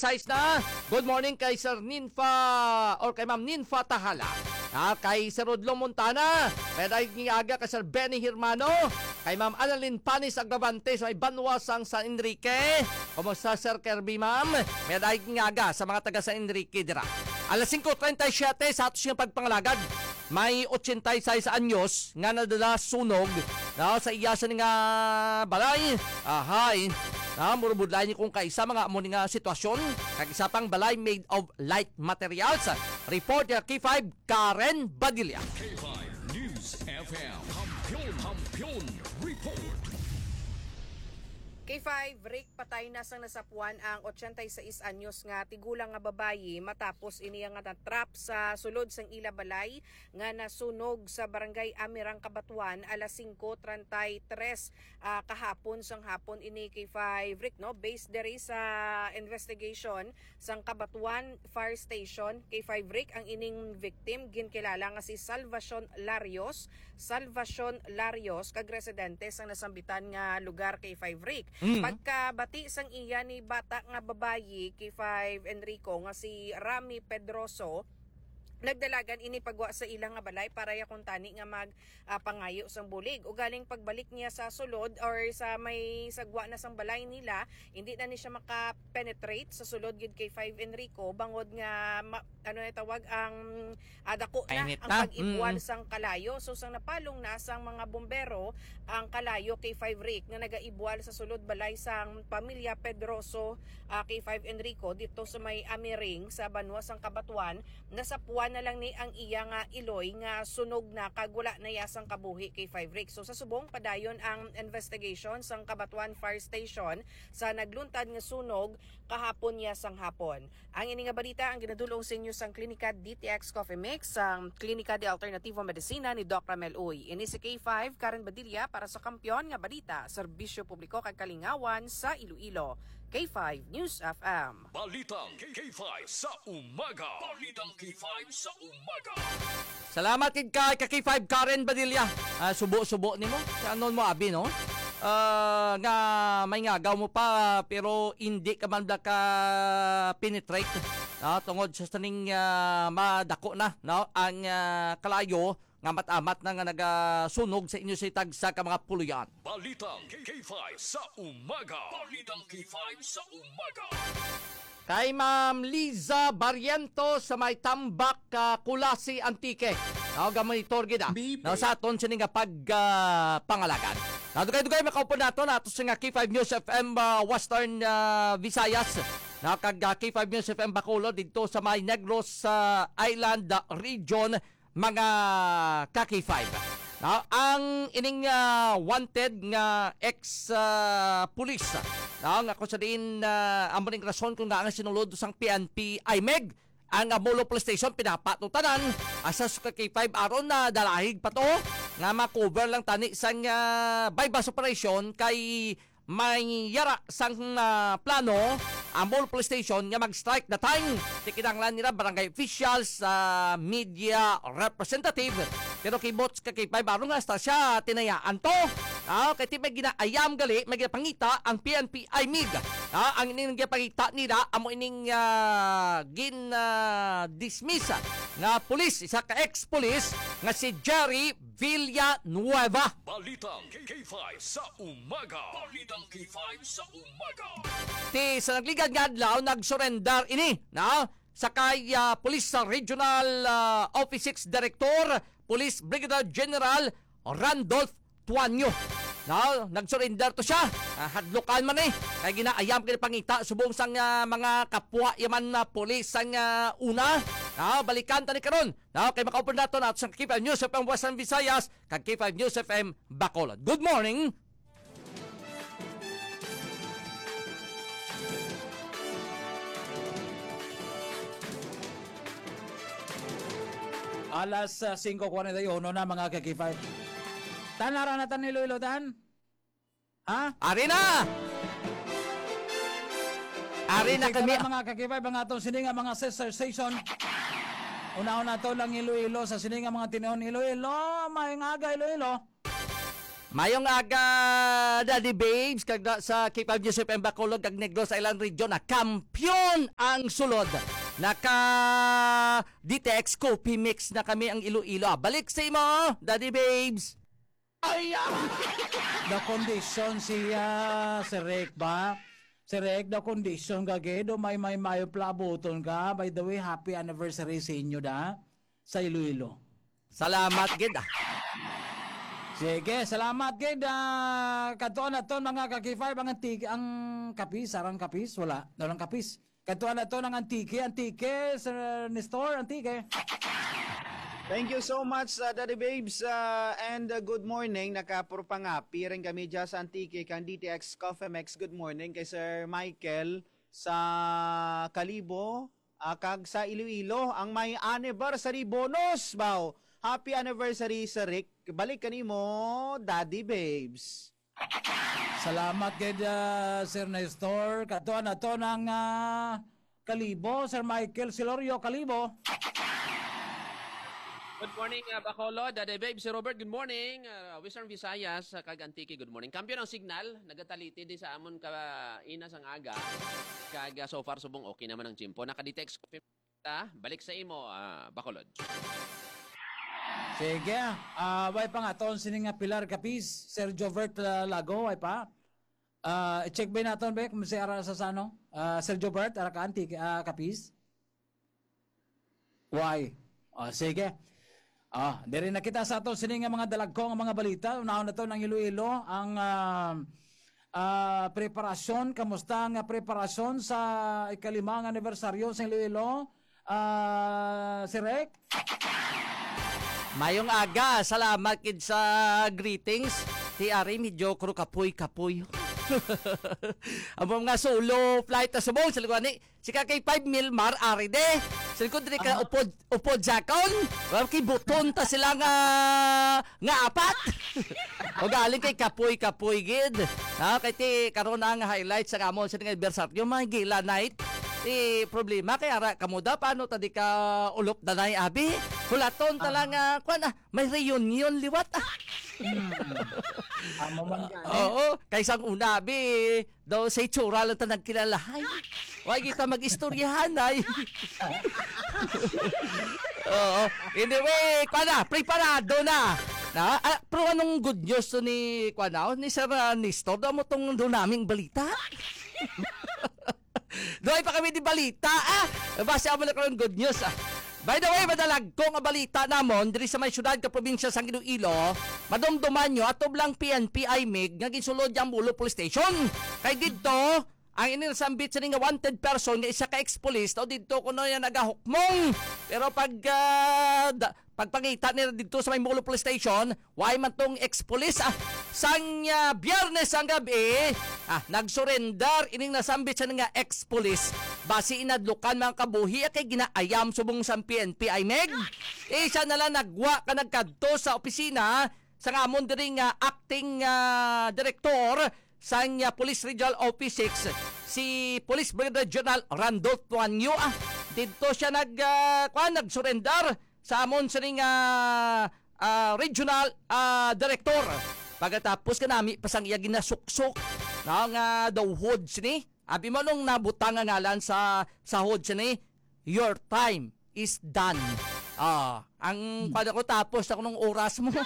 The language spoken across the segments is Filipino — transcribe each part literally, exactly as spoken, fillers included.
size na. Good morning kay Sir Ninfa or kay Ma'am Ninfa Tahala. Ah, kay Sir Rodlo Montana. May daig aga kay Sir Benny Hirmano. Kay Ma'am Annalyn Panis Agravante sa may Banwasang San Enrique. Kumusta Sir Kirby Ma'am? May daig aga sa mga taga San Enrique dira. Alas singko trenta y siyete sa atos nga pagpangalagad. May eighty-six anyos nga nadala sunog na sa iyasan nga balay. Ahay. Na murubudlay ni kung kaisa mga amo nga sitwasyon. Kag isa pang balay made of light materials. Reporter K five Karen Badilla. K five News F M. Hampion, Hampion Report. K five, Rick, patay na sang nasapuan ang eighty-six anyos nga tigulang nga babayi matapos iniya nga natrap sa sulod sang ila balay nga nasunog sa barangay Amirang Kabatuan alas singko trenta y tres uh, kahapon sang hapon ini K five, Rick, no? Based dere sa investigation sang Kabatuan Fire Station, K five, Rick, ang ining victim ginkilala nga si Salvacion Larios, Salvacion Larios kag residente sang nasambitan nga lugar K five, Rick. Mm. Pagkabati sang iya ni bata nga babayi K five Enrico nga si Rami Pedroso, nagdalagan ini pagwa sa ilang nga balay para ya kung tani nga mag uh, pangayo sang bulig. O galing pagbalik niya sa sulod or sa may sagwa na sang balay nila, hindi na ni siya maka-penetrate sa sulod gid K five Enrico bangod nga ma, ano na tawag ang uh, dako na Kainit ang na. pag-ibuan Mm. sang kalayo. So sang napalong na sang mga bombero ang kalayo K five, Rick, nga nagaibual sa sulod balay sang pamilya Pedroso uh, K five Enrico dito sa may Amiring sa Banwa sang Kabatuan. Nasapuan na lang ni ang iya nga iloy nga sunog na kagula na yasang kabuhi K five, Rick. So sa subong padayon ang investigation sang Kabatuan Fire Station sa nagluntad nga sunog kahapon yasang hapon. Ang ini nga balita ang ginadulong sa inyo sang Klinika D T X Coffee Mix sang Klinika de Alternativo Medicina ni Doc Ramel Uy. Ini si K five Karen Badilla para sa Kampiyon nga balita, serbisyo publiko kag kalingawan sa Iloilo. K five News F M. Balitang K five sa umaga. Balitang K five sa umaga. Salamat kid kay K five Karen Badilla. Uh, subo-subo nimo. Anon mo abi no? Uh, nga may ngagaw mo pa pero hindi ka man ka penetrate. No, tungod sa taning uh, madako na no ang uh, kalayo nga mat-amat na nga nagasunog sa inyo sa tagsa ka mga puluyan. Balitang K five sa umaga. Balitang K five sa umaga. Kay Ma'am Liza Barriento sa may Tambak, uh, Kulasi, Antique. Now, gamonitor gida. Now, sa aton siya nga pagpangalagan. Uh, now, dugay-dugay makaupo nato na ato sa nga K five News F M uh, Western uh, Visayas. Now, kag uh, K five News F M Bacolod dito sa may Negros uh, Island uh, region, mga K five. Now, ang ining uh, wanted nga ex-police uh, now, nga ko sa din uh, ang maring rason kung nga sinulod sang P N P I M E G ang Amulo Police Station pinapatutanan asas ka K five aron na dalahig pa to nga makover lang tani sang uh, bypass operation kay may yara sang uh, plano Amulo Police Station nga mag-strike na time. Tikinanglan nila barangay officials, uh, media representative. Pero kay Bots ka K five aron nga sta siya tinayaan to. Ah, kay ti may ginaayam gali, may ginapangita ang P N P I M E G. Ah, ang ining ginapangita nila amo ining uh, gin uh, dismiss nga pulis, isa ka ex-pulis nga si Jerry Villanueva. Balitang K five sa umaga. Balitang K five sa umaga. Ti sa nagligad nga adlaw nagsurrender ini, na sa kay uh, Police Regional uh, Office six Director, Police Brigadier General Randolph Tuanyo. No, nagsurrender to siya. Uh, hadlokan man eh. Kay ginaayam kay pangita subong sang uh, mga kapwa yaman na pulis sang uh, una. No, balikan tani karon. No, kay makaupo nato na sa K five News F M Western Visayas, kag K five News F M Bacolod. Good morning. Alas uh, singko kuwarenta y uno na mga K five. Tanara na tan Iloilo tan? Ha? Ari na! Ari na kami. Mga K five ang atong sininga mga sister station. Una-una to lang Iloilo sa sininga mga tinuon Iloilo, may ngaga Iloilo. Mayong aga, Daddy Babes, kag na- sa K five News F M Bacolod, kag Negros Island Region na kampyon ang sulod. Naka D T X Coffee Mix na kami ang Iloilo. Ah, balik sa imo, Daddy Babes. The condition siya, si Rick ba? Si Rick, the condition ka, do may may mayo plabuton ka. By the way, happy anniversary sa inyo da, sa Iloilo. Salamat, gid. ah. Sige, salamat gid. Uh, Katuan na to mga kaki-five ang antike, ang kapis, sarang kapis, wala. Walang kapis. Katuan na to ng antike, antike, Sir Nestor, antike. Thank you so much, uh, Daddy Babes, uh, and uh, good morning. Nakapurpangapi rin kami dyan sa Antique, kang D T X Coffee Mix. Good morning kay Sir Michael sa Kalibo, uh, kag sa Iloilo. Ang may anniversary bonus, bao. Happy anniversary sa Rick. Balik kanimo, Daddy Babes. Salamat gid, uh, Sir Nestor. Katuan na to ng uh, Kalibo, Sir Michael Silorio Kalibo. Good morning, uh, Bacolod. Daddy Babe, si Robert, good morning. Uh, Western Visayas, uh, kag Antique, good morning. Kampiyon ang signal, nagataliti di sa amon ka ina sang aga. Kag uh, so far subong okay naman ang chimpo. Naka-detect ko uh, balik sa imo, uh, Bacolod. Sige, ah, way pa nga ton sini nga Pilar Capis, Sir Jovert uh, Lago, way pa. Ah, check ba naton ba kung si ara sa sano? Ah, Sir Jovert ara ka antik uh, Capis. Why? Ah, sige. Ah, diri na kita sa aton sini nga mga dalagko nga mga balita. Unahon na to ng Iloilo ang ah, ah, preparasyon, kamusta nga preparasyon sa ikalimang anibersaryo sa Iloilo? Ah, si Rek? Mayong aga, salamat kid sa greetings. Ti Ari, medyo kuro kapoy-kapoy. Ang mga solo flight na subong, sa likod ni, si kakay five mil mar, Ari de. Sa likod rin ka upod, upod jakon. Wala kay buton ta sila nga, nga apat. O galing kay kapoy-kapoy gid. Ha, kay ti, karoon na nga highlights sa kamon sa nga adversaryo, mga gila night. Ti problema kay ara kamuda paano tadi ka ulop danay abi hulaton talang uh, kuan ah, may reunion liwat ah. Amo man yan. Oo, kaysang una abi daw say tsura lang ta nagkilalahay. Wa kita mag-istoryahan ay. Oo, anyway, kuan na, preparado na. Na, ah, pero anong good news to ni kuan na, ni Sir uh, Nestor daw mo tong do naming balita. Doy pa kami di balita ah. Basta mo na karon good news ah. By the way, madalag ko nga balita namon diri sa may syudad ka probinsya sang Iloilo, madumduman nyo atob lang P N P I M I G nga gisulod yang Bulo Police Station. Kay didto ang inisambit sa nga wanted person nga isa ka ex-police daw didto kuno yan nagahukmong. Pero pag uh, da, pagpangita nila dito sa may Bulo Police Station, why man tong ex-police ah, sang uh, Biyernes ang gabi ah, nagsurrender ining nasambit sa nga ex-police basi inadlukan mga kabuhi at kay ginaayam subong sa P N P I M I G. Eh, siya nalang nagwa ka nagkadto sa opisina sa ngamon diri nga acting uh, director sa uh, Police Regional Office six si Police Brigadier General Randolph Tuanyo ah, dito siya nag uh, kuan nagsurrender sa amon sa ning uh, uh, regional uh, director. Pagkatapos ka nami pasang iya ginasuksok na nga daw hood sini. Abi mo nung nabutang nga ngalan sa sa hood sini, your time is done. Ah, ang pada ko tapos ako nung oras mo.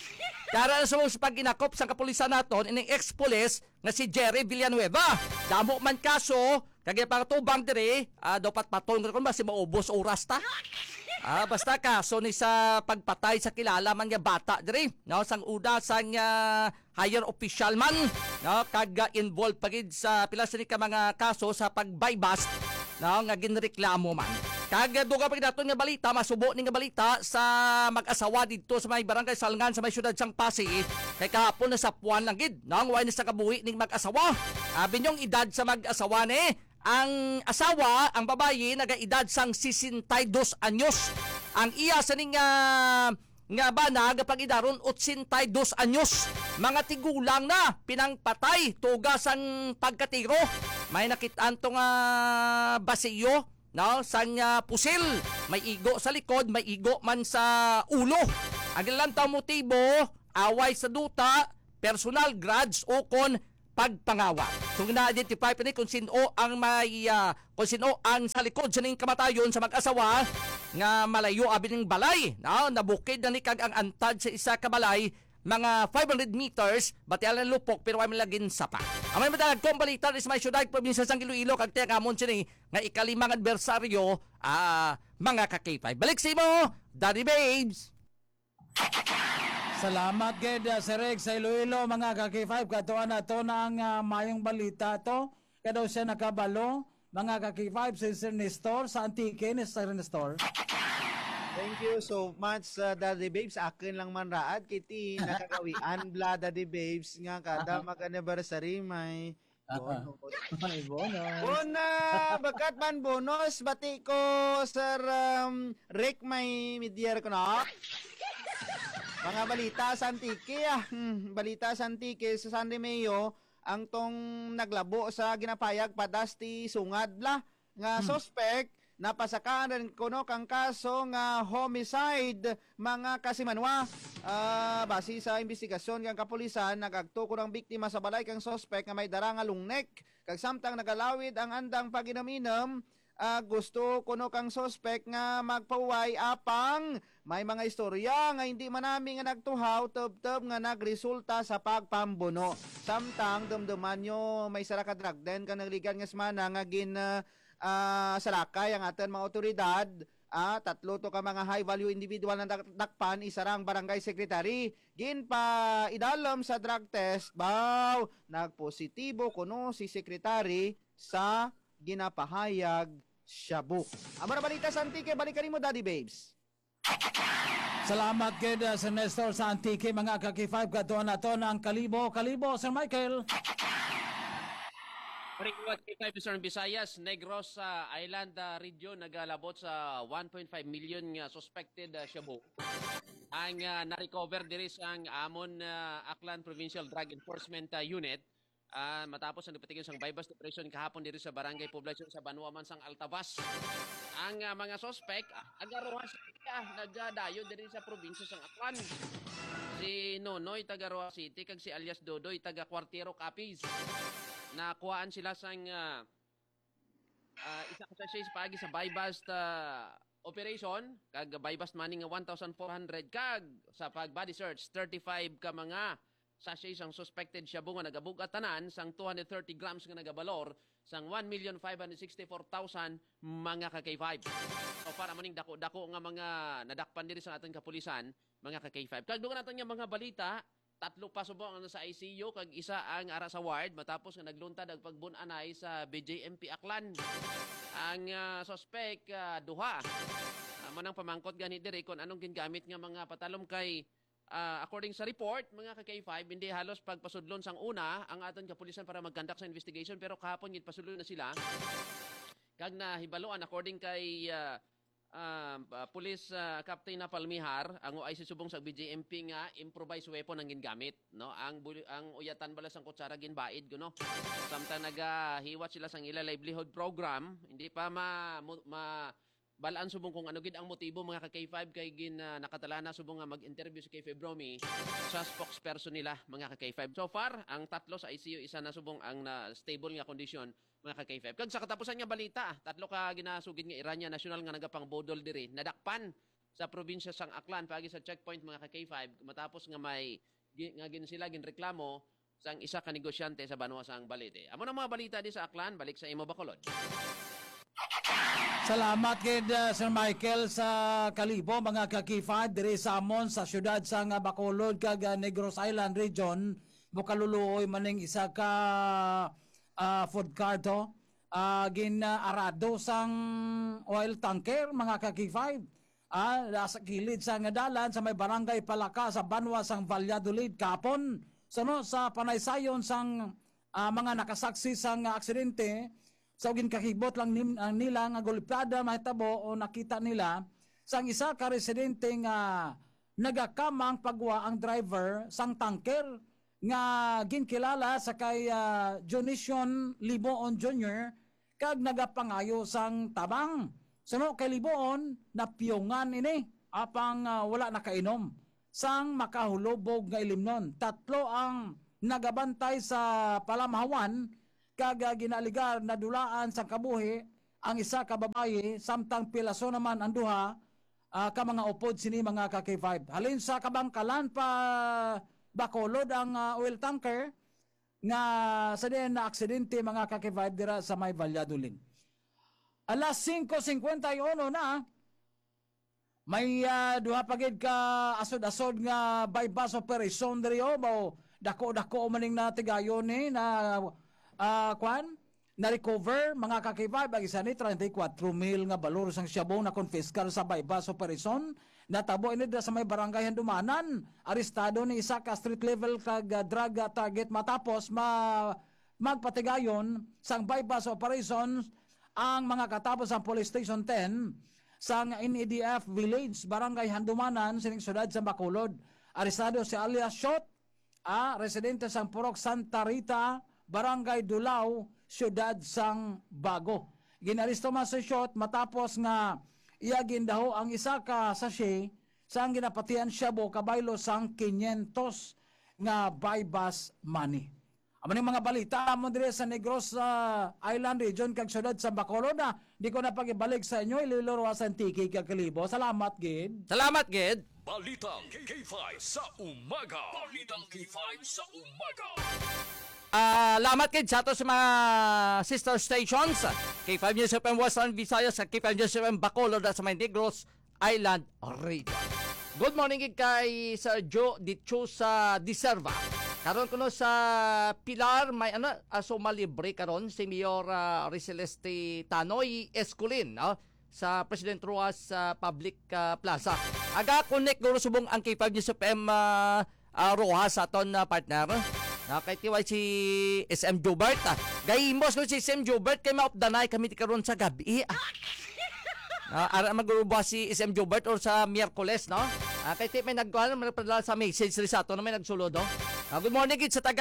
Kara sa sa pag-inakop sa kapulisan naton ining ex-police nga si Jerry Villanueva. Damo man kaso kagaya pa tubang diri, ah, dapat patong kun basi maubos oras ta. Ah, basta kaso ni sa pagpatay sa kilala man nga bata diri, no, sang uda sang uh, higher official man, no, kag uh, involved pagid sa pila sa ka mga kaso sa pagbaybas, no, nga ginreklamo man. Kag duga pagid naton nga balita, masubo ning nga balita sa mag-asawa didto sa may barangay Salngan sa may syudad sang Pasig. Kay kahapon na sa puwan lang gid, no, way na sa kabuhi ning mag-asawa. Abi nyong edad sa mag-asawa ni ang asawa, ang babayi, nagaedad sang sesentaydos anyos. Ang iya sa ning uh, nga banag pag idaron eighty-two anyos. Mga tigulang na pinangpatay tugas ang pagkatiro. May nakitaan tong uh, basiyo, no, sang uh, pusil. May igo sa likod, may igo man sa ulo. Ang ilang taong motibo, away sa duta, personal grudge o kon pagpangawa. So na-identify pa ni kung sino ang may uh, kung sino ang sa likod sa ning kamatayon sa mag-asawa nga malayo abi ning balay. No, nabukid na ni kag ang antad sa isa ka balay mga five hundred meters batialan lupok pero ay malagin sapa. Amay madalag kong balita sa may syudad probinsya sang Iloilo kag tiyak amon sini nga ikalimang adversaryo ah, mga ka-K five. Balik sa imo, Daddy Babes. Salamat gid uh, Sir Rex sa Iloilo mga ka-K five katuan na to na ang uh, mayong balita to kadaw siya nakabalo mga ka-K five si Sir Nestor sa Antique ni Sir Nestor. Thank you so much, uh, Daddy Babes. Akin lang man raad, kiti nakagawian bla, Daddy Babes, nga kada mag-anniversary may bonus. May bonus. Una, bakat man bonus, bati ko, Sir um, Rick, may midyar ko na. Mga balita sa Antique, ah. Hmm, balita sa Antique, sa San Remeo, ang tong naglabo sa ginapayag padasti sungad bla, nga Hmm. suspect, napasakaan rin kuno kang kaso nga homicide mga kasimanwa. Uh, base sa investigasyon kang kapulisan, nagagto ko ng biktima sa balay kang suspect nga may dara nga lungnek. Kag samtang nagalawid ang andang paginaminom, uh, gusto kuno kang suspect nga magpauway apang may mga istorya nga hindi manami nga nagtuhaw tub-tub nga nagresulta sa pagpambuno. Samtang dumduman nyo may sara ka drug den kang nagligan nga semana nga gin uh, Uh, sarakay ang ating mga otoridad, uh, tatlo to ka mga high value individual na dak- dakpan, isa rang barangay secretary, gin pa idalom sa drug test, baw, nagpositibo kuno si secretary sa ginapahayag shabu. Amara balita sa Antique, balikan mo Daddy Babes. Salamat gid uh, Sir Nestor sa Antique mga ka-K five katuan na to ng Kalibo. Kalibo Sir Michael. Pariwat K five Eastern Visayas, Negros uh, Island uh, region nagalabot sa one point five million nga suspected uh, shabu. Ang uh, na-recover diri sa ang amon uh, Aklan Provincial Drug Enforcement uh, Unit uh, matapos ang ipatigil sang bypass operation kahapon diri sa barangay poblasyon sa Banuaman sang Altabas. Ang uh, mga suspect uh, agaruha sa uh, nagadayo diri sa probinsya sang Aklan. Si Nonoy taga Roa City kag si alias Dodoy taga Cuartero Capiz. Nakuhaan sila sang uh, uh, isa ka sa pagi sa buy-bust uh, operation kag buy-bust money nga one thousand four hundred kag sa pag-body search thirty-five ka mga sachet sang suspected shabu nga nagabugat tanan sang two hundred thirty grams nga nagabalor sang one million five hundred sixty-four thousand mga ka-K five. So para maning dako-dako nga mga nadakpan diri sa ating kapulisan mga ka-K five. Kag dugan naton nga mga balita, tatlo pa subong ang sa I C U kag isa ang ara sa ward matapos nga nagluntad ang pagbun-anay sa B J M P Aklan. Ang uh, suspect uh, duha uh, manang pamangkot gani diri kon anong gingamit nga mga patalom kay uh, according sa report mga ka-K five hindi halos pagpasudlon sang una ang aton kapulisan para mag-conduct sa investigation pero kahapon gid pasudlon na sila kag nahibaloan according kay uh, Uh, uh, Police uh, Captain na Palmihar ang ay subong sa B J M P nga improvised weapon ang gingamit no ang ang uyatan bala sang kutsara ginbaid kuno samtang nagahiwat sila sang ila livelihood program hindi pa ma, ma balaan subong kung ano gid ang motibo mga ka-K five kay gin uh, nakatalana subong nga mag-interview si K five Bromi sa spokesperson nila mga ka-K five. So far ang tatlo sa I C U isa na subong ang na stable nga condition mga ka-K five. Kag sa katapusan nga balita, tatlo ka ginasugid nga Irania National nga nagapang bodol diri, nadakpan sa probinsya sang Aklan pagi sa checkpoint mga ka-K five matapos nga may nga gin sila ginreklamo sang isa ka negosyante sa Banwa sang Balete. Amo na mga balita di sa Aklan, balik sa imo Bacolod. Salamat kid uh, Sir Michael sa Kalibo mga ka-K five diri sa amon sa syudad sang uh, Bacolod kag uh, Negros Island region bukaluluoy maning isa ka uh, food car to uh, gin uh, arado sang oil tanker mga ka-K five ah sa kilid sa nga dalan sa may barangay Palaka sa Banwa sang Valladolid kapon so no, sa panaysayon sang uh, mga nakasaksi sang uh, aksidente. So ginkakibot lang nim, ang nila nga golpeada mahitabo o nakita nila sang isa ka residente nga nagakamang pagwa ang driver sang tanker nga ginkilala sa kay uh, Jonition Liboon Junior kag nagapangayo sang tabang. Suno kay Liboon napiyongan ini apang uh, wala nakainom. sang makahulubog nga ilimnon. Tatlo ang nagabantay sa palamhawan kaga ginaligar na dulaan sa kabuhi ang isa ka babaye samtang pilaso naman ang duha uh, ka mga upod sini mga ka K five. Halin sa kabangkalan pa Bacolod ang uh, oil tanker nga sa din na aksidente mga ka K five dira sa may Valladolid. Alas five fifty-one na may uh, duha pagid ka asod-asod nga bypass operation diri o dako-dako maning na tigayon ni na uh, kwan na recover mga kakibay bag isa ni thirty-four mil nga balor sang siyabong na confiscal sa bypass operation natabo ini sa may barangay Handumanan. Arestado ni isa ka street level kag uh, drug target matapos ma magpatigayon sang bypass operations ang mga katapos ang police station ten sang N E D F village barangay Handumanan sining syudad sa Bacolod. Arestado si alias Shot, ah, residente sang Purok Santa Rita, Barangay Dulao, Siyudad sang Bago. Ginaristo man si Shot matapos nga iya gindaho ang isa ka sachet sang ginapatian siyabo kabaylo sang five hundred nga bypass money. Amo ning mga balita mo dire sa Negros uh, Island region kag siyudad sa Bacolod na di ko na pagibalik sa inyo ililoro sa Antique kag Kalibo. Salamat gid. Salamat gid. Balitang K five sa umaga. Balitang K five sa umaga. Ah, lamat kid sa ato sa mga sister stations. K five News F M Western Visayas sa K five News F M Bacolod at sa may Negros Island region. Good morning kid kay Sir Joe Dicho sa Diserva. Karon kuno sa Pilar may ano aso malibre karon si Mayor uh, Riceleste Tanoy Esculin no? Sa President Roas uh, Public uh, Plaza. Aga connect guro subong ang K five News F M uh, uh, Roas sa aton uh, partner. Na kay tiway si S M Jobert. Ah. Gayimos ko si S M Jobert kay ma-off danay kami ti karon sa gabi. Ah. Uh, ara magruba si S M Jobert or sa Miyerkules no. Uh, kay ti may nagkuhan may padala sa message ri sa ato na may nagsulod no. Uh, good morning gid sa taga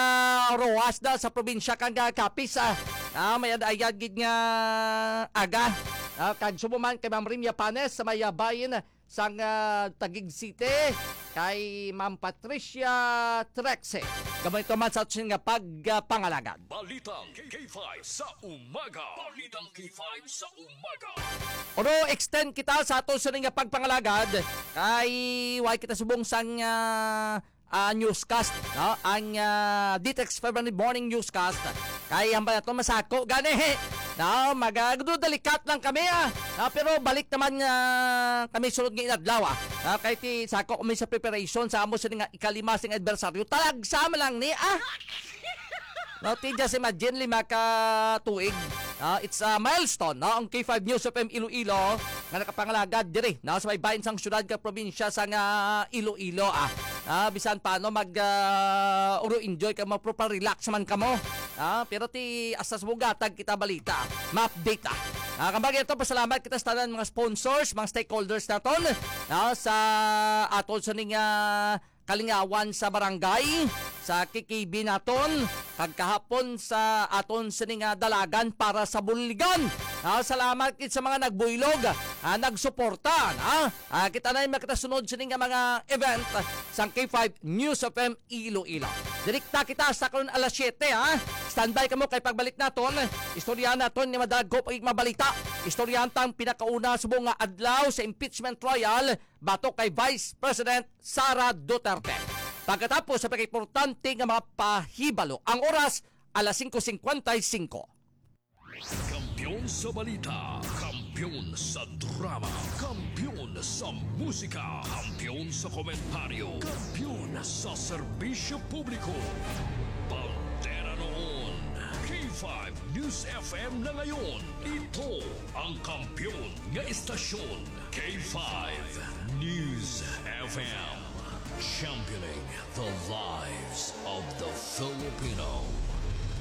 Roas da sa probinsya kang Capiz ah. Uh, may ayad gid nga aga. Uh, kag subuman kay Ma'am Rimia Panes sa may bayin sang uh, Taguig City kay Ma'am Patricia Trexe. Gamay to man sa atin nga pagpangalagad. Uh, Balitang K five sa umaga. Balitang K five sa umaga. Oro extend kita sa ato sa nga pagpangalagad kay way kita subong sang uh, uh, newscast no ang uh, D T X February morning newscast kay hambay ato masako gani no magagudalikat lang kami ah no, pero balik naman uh, kami sulod nga inadlaw ah no, kay ti sako kami sa preparation sa amo sa nga ikalima sing adversaryo talagsama lang ni ah no ti just imagine lima ka tuig. Uh, it's a milestone no ang K five News F M Iloilo nga nakapangalagad diri no sa may bahin sang syudad ka probinsya sa nga Iloilo ah. Ah, bisan paano mag uh, uro enjoy ka mo proper relax man kamo. Ah, pero ti asas mo gatag kita balita, ma-update ah. Ah, kambag ito pasalamat kita sa tanan mga sponsors, mga stakeholders naton no, sa aton sa ning uh, kalingawan sa barangay, sa K K B naton, kagkahapon sa aton sa ning uh, dalagan para sa buligan. Ah, salamat kit sa mga nagbuylog, ah, nagsuporta. Ah, ah, kita na yung makitasunod sa ning mga event sa K five News F M Iloilo. Direkta kita sa karon alas siyete ha. Standby kamo kay pagbalik naton. Istorya naton ni madaggo pag mabalita. Istoryahan tang pinakauna subong nga adlaw sa impeachment trial batok kay Vice President Sara Duterte. Pagkatapos sa pagkaimportante nga mga pahibalo, ang oras alas five fifty-five. Kampiyon sa balita, kampiyon sa drama, kampiyon sa musika, kampiyon sa komentaryo, kampiyon sa serbisyo publiko. Bandera noon, K five News F M na ngayon. Ito ang kampiyon nga istasyon, K five News F M. Championing the lives of the Filipino.